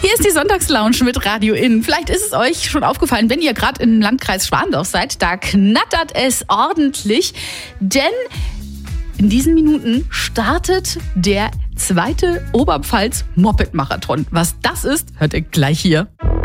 Hier ist die Sonntagslounge mit Radio In. Vielleicht ist es euch schon aufgefallen, wenn ihr gerade im Landkreis Schwandorf seid, da knattert es ordentlich, denn in diesen Minuten startet der 2. Oberpfalz Moped-Marathon. Was das ist, hört ihr gleich hier.